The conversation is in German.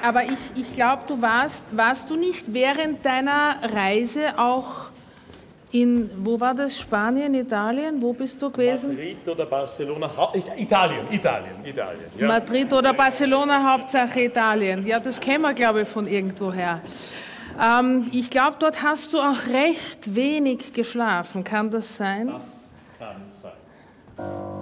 Aber ich glaube, warst du nicht während deiner Reise auch in, wo war das, Spanien, Italien? Wo bist du gewesen? Madrid oder Barcelona, Italien. Ja. Madrid oder Barcelona, Hauptsache Italien. Ja, das kennen wir, glaube ich, von irgendwoher. Ich glaube, dort hast du auch recht wenig geschlafen. Kann das sein? Das kann sein.